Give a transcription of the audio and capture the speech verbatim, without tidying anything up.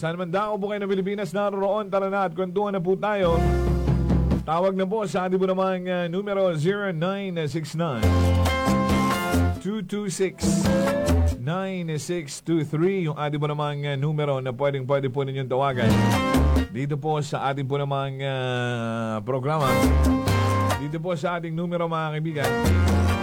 Saan man dako po kayo ng Pilipinas naroon, tara na at kwentuhan na po tayo. Tawag na po sa ating po namang uh, numero zero nine six nine, two two six, nine six two three. Yung ating po namang uh, numero na pwedeng pwede po ninyong tawagan dito po sa ating po namang uh, programa. Dito po sa ating numero mga kaibigan